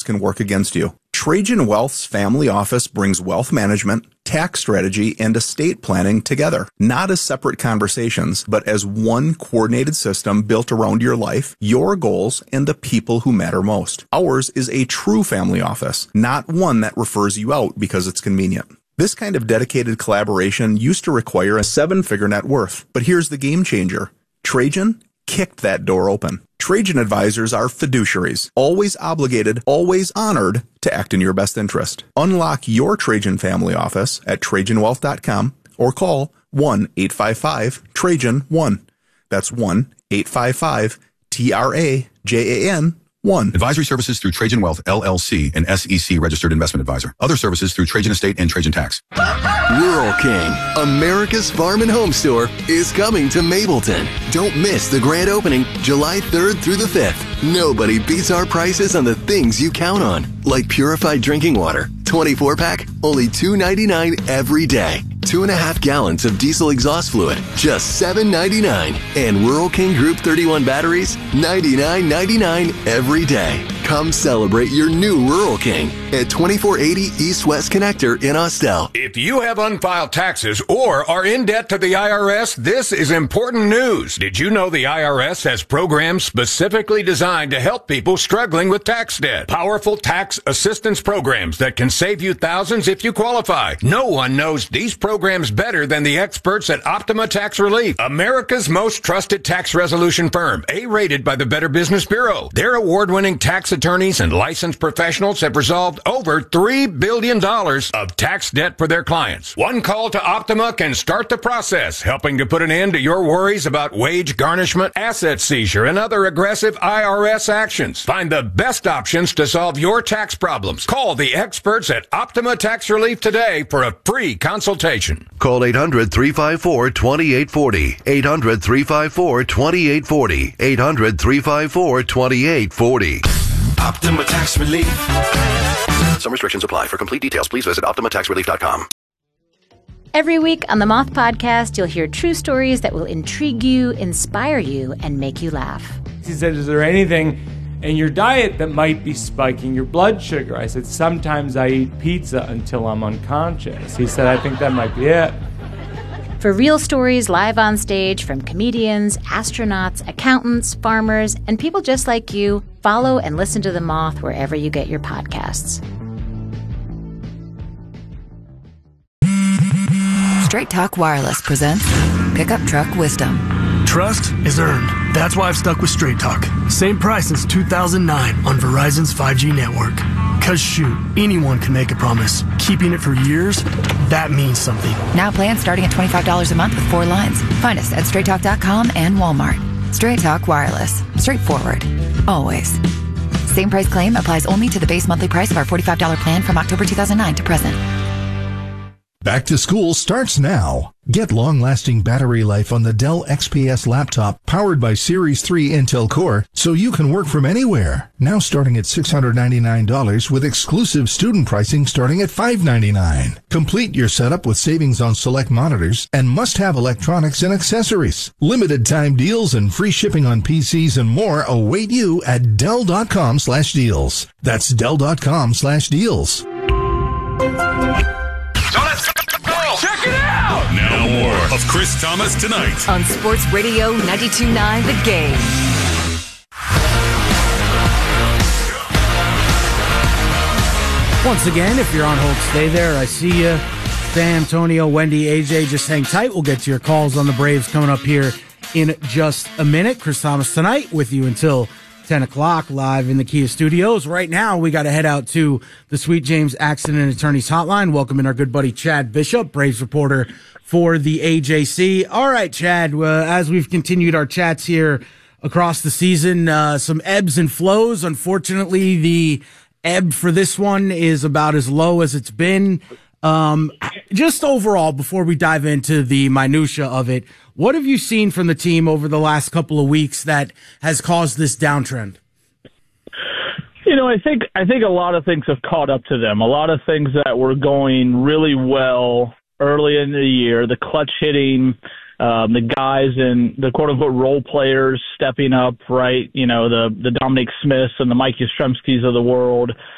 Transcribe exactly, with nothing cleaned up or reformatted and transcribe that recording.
can work against you. Trajan Wealth's family office brings wealth management, tax strategy, and estate planning together, not as separate conversations, but as one coordinated system built around your life, your goals, and the people who matter most. Ours is a true family office, not one that refers you out because it's convenient. This kind of dedicated collaboration used to require a seven-figure net worth, but here's the game changer. Trajan kicked that door open. Trajan advisors are fiduciaries, always obligated, always honored to act in your best interest. Unlock your Trajan family office at Trajan Wealth dot com or call one eight five five Trajan one. That's one eight five five T R A J A N one. Advisory services through Trajan Wealth, L L C, an S E C registered investment advisor. Other services through Trajan Estate and Trajan Tax. Rural King, America's farm and home store, is coming to Mableton. Don't miss the grand opening July third through the fifth. Nobody beats our prices on the things you count on, like purified drinking water, twenty-four pack, only two ninety-nine every day. Two and a half gallons of diesel exhaust fluid, just seven ninety-nine. And Rural King Group thirty-one batteries, ninety-nine ninety-nine every day. Come celebrate your new Rural King at twenty-four eighty East-West Connector in Austell. If you have unfiled taxes or are in debt to the I R S, this is important news. Did you know the I R S has programs specifically designed to help people struggling with tax debt? Powerful tax assistance programs that can save you thousands if you qualify. No one knows these programs better than the experts at Optima Tax Relief, America's most trusted tax resolution firm, A-rated by the Better Business Bureau. Their award-winning tax attorneys and licensed professionals have resolved over three billion dollars of tax debt for their clients. One call to Optima can start the process, helping to put an end to your worries about wage garnishment, asset seizure, and other aggressive I R S actions. Find the best options to solve your tax problems. Call the experts at Optima Tax Relief today for a free consultation. Call eight hundred, three five four, two eight four zero. eight hundred, three five four, two eight four zero. eight hundred, three five four, two eight four zero. Optima Tax Relief. Some restrictions apply. For complete details, please visit Optima Tax Relief dot com. Every week on the Moth Podcast, you'll hear true stories that will intrigue you, inspire you, and make you laugh. He said, is there anything in your diet that might be spiking your blood sugar? I said, sometimes I eat pizza until I'm unconscious. He said, I think that might be it. For real stories live on stage from comedians, astronauts, accountants, farmers, and people just like you, follow and listen to The Moth wherever you get your podcasts. Straight Talk Wireless presents Pickup Truck Wisdom. Trust is earned. That's why I've stuck with Straight Talk. Same price since two thousand nine on Verizon's five G network. Cause shoot, anyone can make a promise. Keeping it for years, that means something. Now plans starting at twenty-five dollars a month with four lines. Find us at straight talk dot com and Walmart. Straight Talk Wireless. Straightforward. Always. Same price claim applies only to the base monthly price of our forty-five dollars plan from October two thousand nine to present. Back to school starts now. Get long-lasting battery life on the Dell X P S laptop powered by Series three Intel Core so you can work from anywhere. Now starting at six hundred ninety-nine dollars with exclusive student pricing starting at five hundred ninety-nine dollars. Complete your setup with savings on select monitors and must-have electronics and accessories. Limited time deals and free shipping on P Cs and more await you at Dell dot com slash deals. That's Dell dot com slash deals. Check it out! Now more of Chris Thomas Tonight on Sports Radio ninety-two point nine The Game. Once again, if you're on hold, stay there. I see you. Sam, Antonio, Wendy, A J, just hang tight. We'll get to your calls on the Braves coming up here in just a minute. Chris Thomas Tonight with you until ten o'clock live in the Kia studios. Right now, we got to head out to the Sweet James Accident Attorneys Hotline. Welcome in our good buddy Chad Bishop, Braves reporter for the A J C. All right, Chad, uh, as we've continued our chats here across the season, uh, some ebbs and flows. Unfortunately, the ebb for this one is about as low as it's been. Um, just overall, before we dive into the minutia of it, what have you seen from the team over the last couple of weeks that has caused this downtrend? You know, I think I think a lot of things have caught up to them. A lot of things that were going really well early in the year, the clutch hitting, um, the guys and the quote-unquote role players stepping up, right? You know, the, the Dominic Smiths and the Mike Yastrzemskis of the world.